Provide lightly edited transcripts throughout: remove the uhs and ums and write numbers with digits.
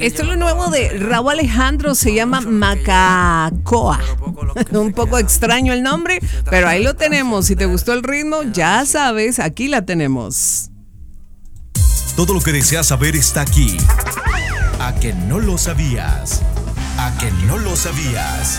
Esto es lo nuevo de Rauw Alejandro, se llama Macacoa. Un poco extraño el nombre, pero ahí lo tenemos. Si te gustó el ritmo, ya sabes, aquí la tenemos. Todo lo que deseas saber está aquí. ¿A que no lo sabías? ¿A que no lo sabías?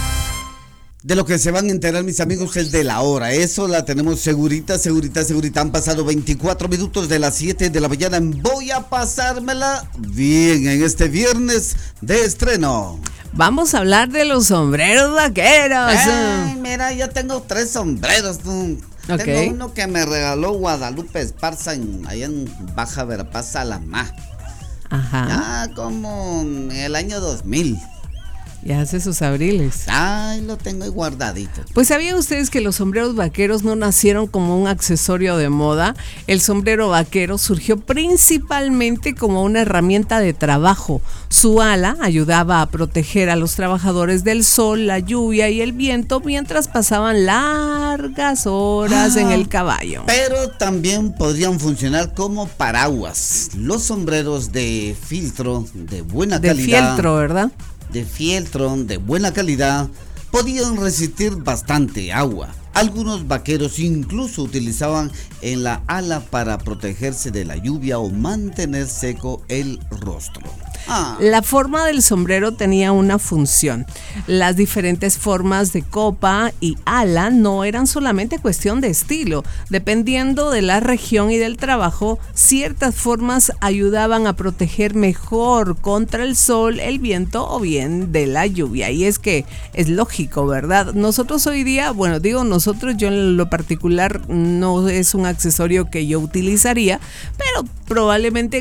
De lo que se van a enterar mis amigos es de la hora. Eso la tenemos segurita. Han pasado 24 minutos de las 7 de la mañana. Voy a pasármela bien en este viernes de estreno. Vamos a hablar de los sombreros vaqueros. Ay, mira, yo tengo 3 sombreros. Okay. Tengo uno que me regaló Guadalupe Esparza allá en Baja Verapaz, Salamá. Ajá. Ya como en el año 2000. Ya hace sus abriles. Ay, lo tengo ahí guardadito. Pues ¿sabían ustedes que los sombreros vaqueros no nacieron como un accesorio de moda? El sombrero vaquero surgió principalmente como una herramienta de trabajo. Su ala ayudaba a proteger a los trabajadores del sol, la lluvia y el viento mientras pasaban largas horas en el caballo. Pero también podrían funcionar como paraguas. Los sombreros de fieltro de buena calidad. De fieltro, ¿verdad? De fieltro de buena calidad podían resistir bastante agua. Algunos vaqueros incluso utilizaban en la ala para protegerse de la lluvia o mantener seco el rostro. La forma del sombrero tenía una función. Las diferentes formas de copa y ala no eran solamente cuestión de estilo. Dependiendo de la región y del trabajo, ciertas formas ayudaban a proteger mejor contra el sol, el viento o bien de la lluvia. Y es que es lógico, ¿verdad? Nosotros hoy día, bueno, digo nosotros, yo en lo particular no es un accesorio que yo utilizaría, pero probablemente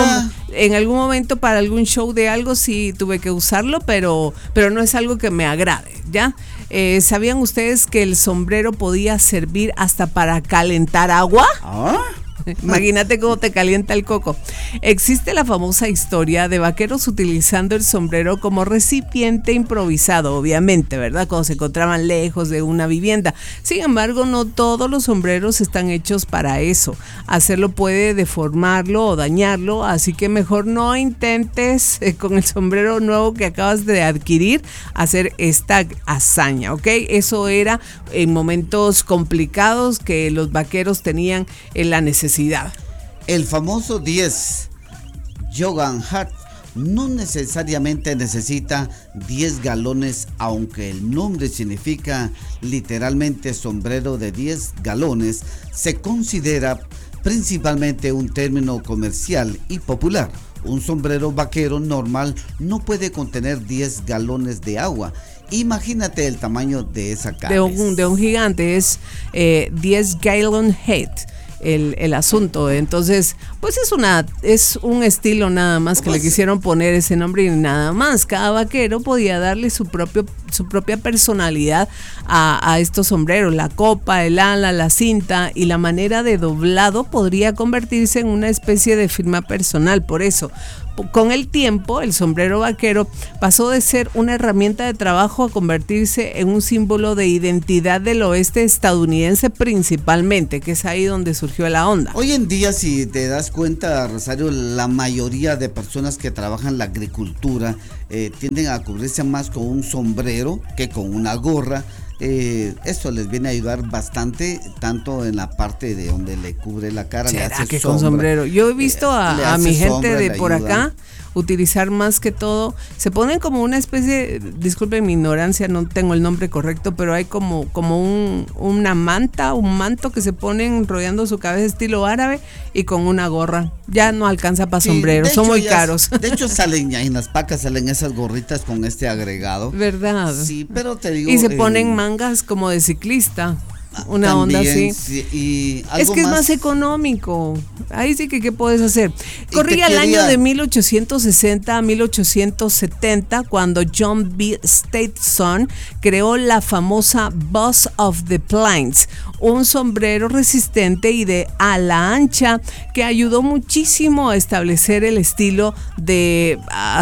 en algún momento para algún show de algo sí tuve que usarlo, pero no es algo que me agrade, ¿ya? ¿Sabían ustedes que el sombrero podía servir hasta para calentar agua? Imagínate cómo te calienta el coco. Existe la famosa historia de vaqueros utilizando el sombrero como recipiente improvisado, obviamente, ¿verdad? Cuando se encontraban lejos de una vivienda. Sin embargo, no todos los sombreros están hechos para eso. Hacerlo puede deformarlo o dañarlo, así que mejor no intentes con el sombrero nuevo que acabas de adquirir hacer esta hazaña, ¿ok? Eso era en momentos complicados que los vaqueros tenían la necesidad. El famoso 10 Jogan Hart no necesariamente necesita 10 galones, aunque el nombre significa literalmente sombrero de 10 galones, se considera principalmente un término comercial y popular. Un sombrero vaquero normal no puede contener 10 galones de agua. Imagínate el tamaño de esa cabeza. De un gigante es 10 gallon head. El asunto, entonces pues es un estilo nada más que le quisieron poner ese nombre y nada más. Cada vaquero podía darle su propia personalidad a estos sombreros, la copa, el ala, la cinta y la manera de doblado podría convertirse en una especie de firma personal. Por eso, con el tiempo, el sombrero vaquero pasó de ser una herramienta de trabajo a convertirse en un símbolo de identidad del oeste estadounidense principalmente, que es ahí donde surgió la onda. Hoy en día, si te das cuenta, Rosario, la mayoría de personas que trabajan la agricultura tienden a cubrirse más con un sombrero que con una gorra. Esto les viene a ayudar bastante, tanto en la parte de donde le cubre la cara. ¿Será le hace que sombra, con sombrero? Yo he visto a mi gente de por ayuda. acá utilizar más que todo, se ponen como una especie, disculpen mi ignorancia, no tengo el nombre correcto, pero hay como una manta, un manto que se ponen rodeando su cabeza estilo árabe y con una gorra. Ya no alcanza para sombrero, son muy caros. De hecho salen en las pacas, salen esas gorritas con este agregado. ¿Verdad? Sí, pero te digo. Y se ponen mangas como de ciclista. Una también, onda así. Sí, y algo es que es más económico. Ahí sí que ¿qué puedes hacer? Corría el año de 1860 a 1870 cuando John B. Stetson creó la famosa Boss of the Plains, un sombrero resistente y de ala ancha que ayudó muchísimo a establecer el estilo de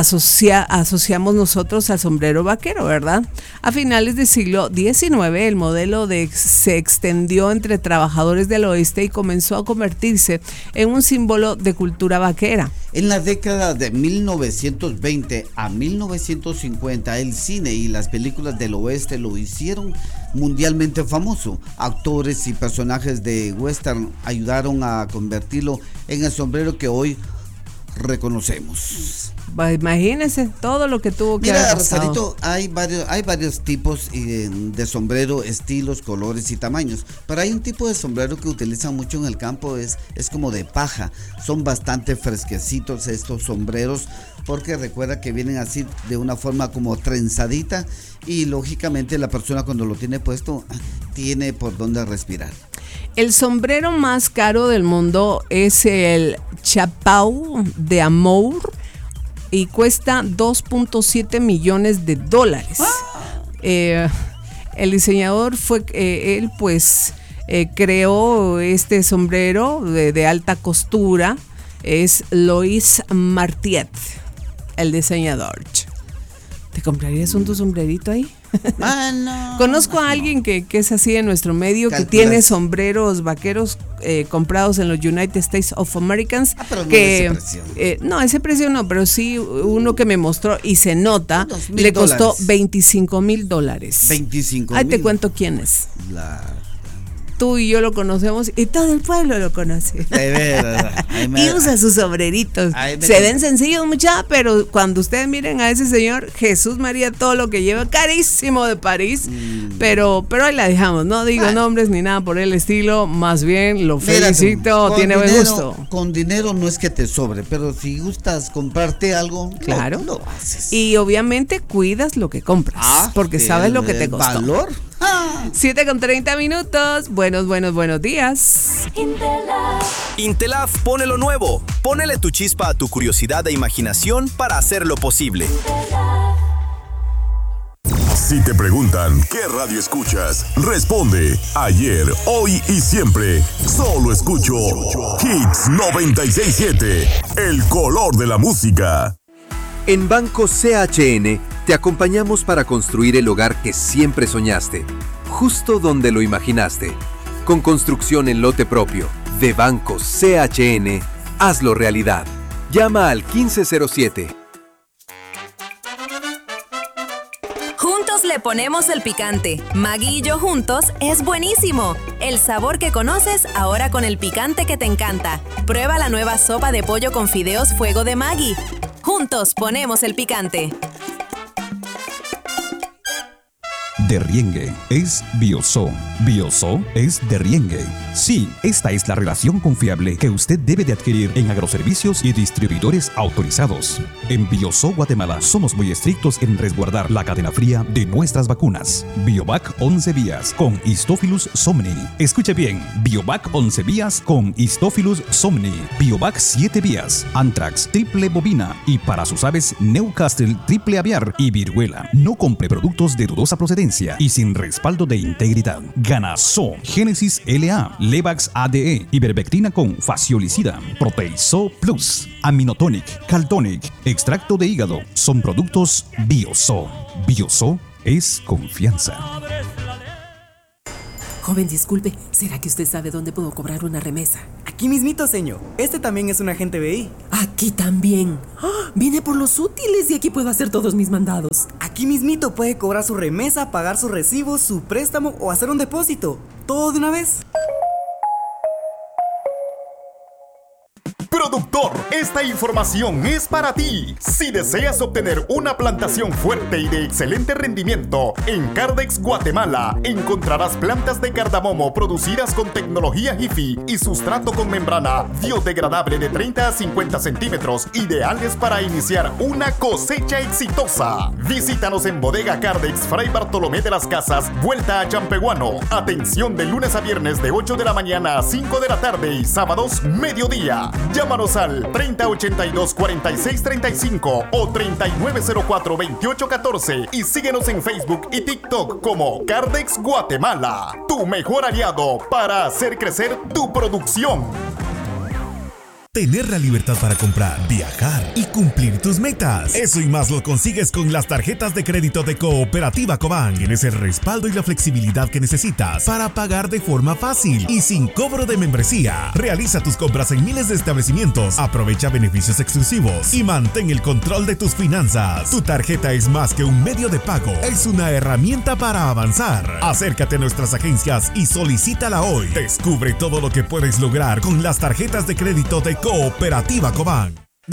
asociamos nosotros al sombrero vaquero, ¿verdad? A finales del siglo XIX el modelo se extendió entre trabajadores del oeste y comenzó a convertirse en un símbolo de cultura vaquera. En la década de 1920 a 1950, el cine y las películas del oeste lo hicieron mundialmente famoso. Actores y personajes de western ayudaron a convertirlo en el sombrero que hoy reconocemos. Imagínense todo lo que tuvo que haber pasado. Rosarito, hay varios tipos de sombrero, estilos, colores y tamaños, pero hay un tipo de sombrero que utilizan mucho en el campo, es como de paja. Son bastante fresquecitos estos sombreros, porque recuerda que vienen así de una forma como trenzadita, y lógicamente la persona cuando lo tiene puesto tiene por dónde respirar. El sombrero más caro del mundo es el Chapeau de Amour y cuesta $2.7 millones. El diseñador fue él, pues creó este sombrero de alta costura. Es Louis Martiet, el diseñador. ¿Te comprarías tu sombrerito ahí? No. Conozco a alguien que es así en nuestro medio, que tiene sombreros vaqueros comprados en los United States of Americans. Pero no que ese precio. No, ese precio no, pero sí uno que me mostró y se nota, le costó $25,000. $25,000. Ahí te cuento quién es. Tú y yo lo conocemos y todo el pueblo lo conoce. De veras. Y usa sus sombreritos. Se ven sencillos, mucha, pero cuando ustedes miren a ese señor, Jesús María, todo lo que lleva, carísimo de París. Pero ahí la dejamos, no digo nombres ni nada por el estilo, más bien lo felicito, tiene buen gusto. Con dinero no es que te sobre, pero si gustas comprarte algo, claro, lo haces. Y obviamente cuidas lo que compras, porque sabes lo que te costó. ¿Valor? 7:30. Buenos días. Intelaf pone lo nuevo. Ponele tu chispa a tu curiosidad e imaginación para hacerlo posible. Si te preguntan qué radio escuchas, responde ayer, hoy y siempre. Solo escucho Hits 96.7, el color de la música. En Banco CHN te acompañamos para construir el hogar que siempre soñaste, justo donde lo imaginaste. Con construcción en lote propio, de Banco CHN, hazlo realidad. Llama al 1507. Juntos le ponemos el picante. Maggi y yo juntos es buenísimo. El sabor que conoces ahora con el picante que te encanta. Prueba la nueva sopa de pollo con fideos fuego de Maggi. Juntos ponemos el picante. Derriengue es Bioso. Bioso es Derriengue. Sí, esta es la relación confiable que usted debe de adquirir en agroservicios y distribuidores autorizados. En Bioso Guatemala somos muy estrictos en resguardar la cadena fría de nuestras vacunas. Biovac 11 vías con Histophilus somni. Escuche bien, Biovac 11 vías con Histophilus somni. Biovac 7 vías, Anthrax triple bovina y para sus aves Newcastle triple aviar y viruela. No compre productos de dudosa procedencia y sin respaldo de integridad. Ganaso, Génesis LA, Levax ADE, Ivermectina con Faciolicida, Proteiso Plus, Aminotonic, Caltonic, extracto de hígado. Son productos Bioso. Bioso es confianza. Joven, disculpe, ¿será que usted sabe dónde puedo cobrar una remesa? Aquí mismito, señor. Este también es un agente BI. Aquí también. ¡Oh! Vine por los útiles y aquí puedo hacer todos mis mandados. Aquí mismito puede cobrar su remesa, pagar sus recibos, su préstamo o hacer un depósito. ¿Todo de una vez? Productor, esta información es para ti. Si deseas obtener una plantación fuerte y de excelente rendimiento, en Cardex Guatemala encontrarás plantas de cardamomo producidas con tecnología HIFI y sustrato con membrana biodegradable de 30 a 50 centímetros, ideales para iniciar una cosecha exitosa. Visítanos en Bodega Cardex, Fray Bartolomé de las Casas, vuelta a Champehuano. Atención de lunes a viernes de 8 de la mañana a 5 de la tarde y sábados mediodía. Llámanos al 3082-4635 o 3904-2814 y síguenos en Facebook y TikTok como Cardex Guatemala, tu mejor aliado para hacer crecer tu producción. Tener la libertad para comprar, viajar y cumplir tus metas. Eso y más lo consigues con las tarjetas de crédito de Cooperativa Cobán. Tienes el respaldo y la flexibilidad que necesitas para pagar de forma fácil y sin cobro de membresía. Realiza tus compras en miles de establecimientos, aprovecha beneficios exclusivos y mantén el control de tus finanzas. Tu tarjeta es más que un medio de pago, es una herramienta para avanzar. Acércate a nuestras agencias y solicítala hoy. Descubre todo lo que puedes lograr con las tarjetas de crédito de Cooperativa Cobán.